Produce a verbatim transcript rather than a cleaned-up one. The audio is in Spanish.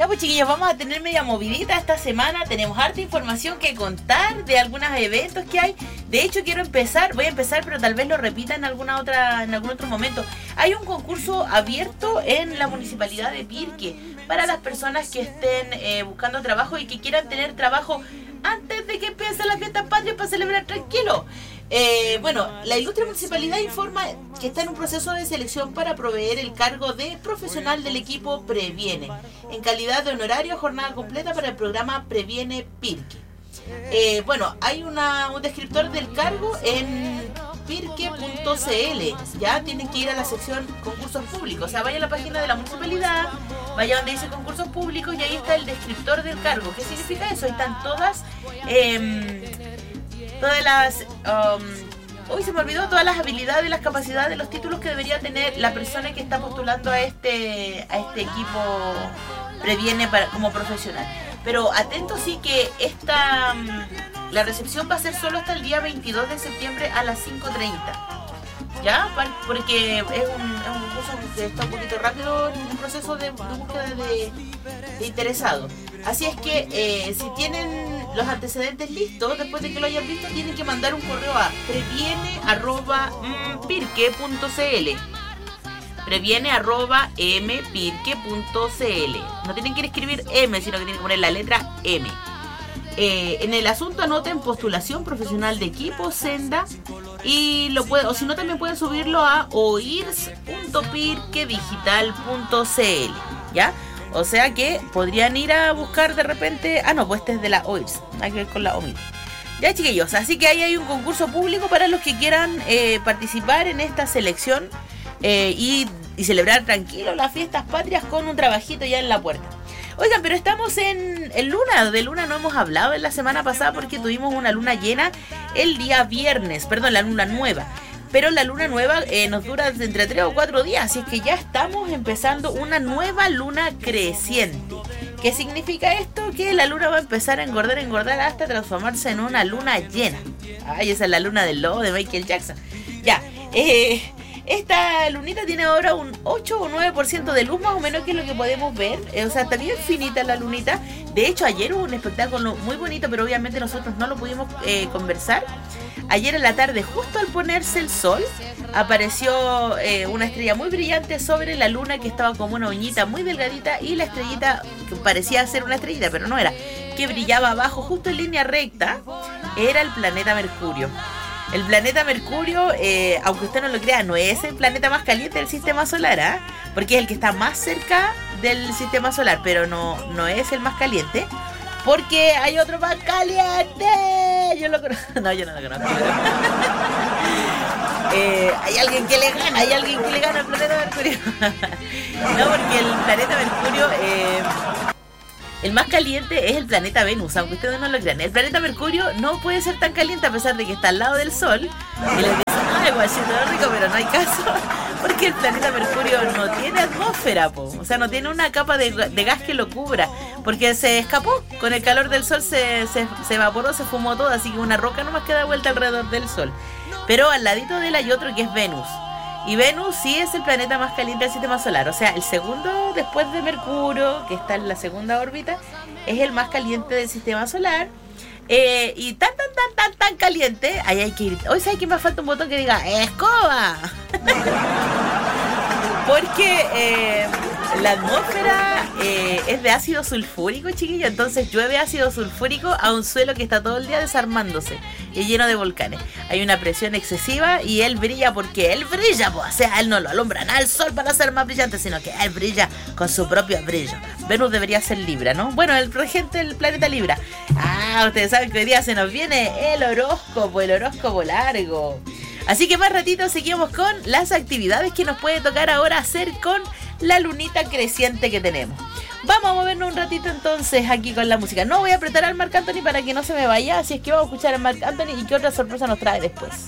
pues chiquillos, vamos a tener media movidita esta semana. Tenemos harta información que contar de algunos eventos que hay. De hecho, quiero empezar, voy a empezar, pero tal vez lo repita en alguna otra, en algún otro momento. Hay un concurso abierto en la municipalidad de Pirque para las personas que estén eh, buscando trabajo y que quieran tener trabajo antes de que empiece la fiesta patria para celebrar tranquilo. Eh, bueno, la ilustre municipalidad informa que está en un proceso de selección para proveer el cargo de profesional del equipo Previene, en calidad de honorario jornada completa para el programa Previene Pirque. Eh, bueno, hay una, un descriptor del cargo en pirque punto c l. Ya tienen que ir a la sección concursos públicos, o sea, vaya a la página de la municipalidad, vaya donde dice concursos públicos y ahí está el descriptor del cargo. ¿Qué significa eso? Ahí están todas eh, todas las um, uy se me olvidó todas las habilidades, las capacidades, los títulos que debería tener la persona que está postulando a este a este equipo Previene para, como profesional. Pero atento sí que esta la recepción va a ser solo hasta el día veintidós de septiembre a las cinco treinta. ¿Ya? Porque es un, es un concurso que está un poquito rápido en un proceso de, de búsqueda de, de interesados. Así es que eh, si tienen los antecedentes listos, después de que lo hayan visto, tienen que mandar un correo a previene arroba pirque punto c l. Previene arroba mpirque punto c l. No tienen que escribir M, sino que tienen que poner la letra M. Eh, en el asunto anoten postulación profesional de equipo, senda, y lo pueden, o si no también pueden subirlo a oirs punto pirque digital punto c l, ¿ya? O sea que podrían ir a buscar de repente, ah no, pues este es de la O I R S, hay que ver con la O M I. Ya chiquillos, así que ahí hay un concurso público para los que quieran eh, participar en esta selección eh, y, y celebrar tranquilo las fiestas patrias con un trabajito ya en la puerta. Oigan, pero estamos en, en luna, de luna no hemos hablado en la semana pasada porque tuvimos una luna llena el día viernes, perdón, la luna nueva. Pero la luna nueva eh, nos dura entre tres o cuatro días, así es que ya estamos empezando una nueva luna creciente. ¿Qué significa esto? Que la luna va a empezar a engordar, engordar hasta transformarse en una luna llena. Ay, esa es la luna del lobo de Michael Jackson. Ya, eh... esta lunita tiene ahora un ocho o nueve por ciento de luz más o menos, que es lo que podemos ver. Eh, o sea, está bien finita la lunita. De hecho, ayer hubo un espectáculo muy bonito, pero obviamente nosotros no lo pudimos eh, conversar. Ayer en la tarde, justo al ponerse el sol, apareció eh, una estrella muy brillante sobre la luna, que estaba como una uñita muy delgadita, y la estrellita, que parecía ser una estrellita, pero no era, que brillaba abajo, justo en línea recta, era el planeta Mercurio. El planeta Mercurio, eh, aunque usted no lo crea, no es el planeta más caliente del sistema solar, ¿eh? Porque es el que está más cerca del sistema solar, pero no, no es el más caliente, porque hay otro más caliente. Yo lo conozco. No, yo no lo conozco. eh, hay alguien que le gana, hay alguien que le gana al planeta Mercurio. No, porque el planeta Mercurio... Eh, el más caliente es el planeta Venus, aunque ustedes no lo crean. El planeta Mercurio no puede ser tan caliente a pesar de que está al lado del Sol. Y les dicen, ay, guachito rico, pero no hay caso. Porque el planeta Mercurio no tiene atmósfera, po. O sea, no tiene una capa de, de gas que lo cubra. Porque se escapó, con el calor del Sol se, se, se evaporó, se fumó todo. Así que una roca nomás queda vuelta alrededor del Sol. Pero al ladito de él hay otro que es Venus. Y Venus sí es el planeta más caliente del sistema solar. O sea, el segundo después de Mercurio, que está en la segunda órbita, es el más caliente del sistema solar. Eh, y tan, tan, tan, tan, tan caliente. Ahí hay que ir. Hoy sabes que me falta un botón que diga ¡escoba! Porque eh, la atmósfera eh, es de ácido sulfúrico, chiquillo. Entonces llueve ácido sulfúrico a un suelo que está todo el día desarmándose y lleno de volcanes. Hay una presión excesiva y él brilla porque él brilla, pues. O sea, él no lo alumbra nada el sol para ser más brillante, sino que él brilla con su propio brillo. Venus debería ser Libra, ¿no? Bueno, el regente del planeta Libra. Ah, ustedes saben que hoy día se nos viene el horóscopo, el horóscopo largo. Así que más ratito seguimos con las actividades que nos puede tocar ahora hacer con la lunita creciente que tenemos. Vamos a movernos un ratito entonces aquí con la música. No voy a apretar al Marc Anthony para que no se me vaya, así es que vamos a escuchar a Marc Anthony y qué otra sorpresa nos trae después.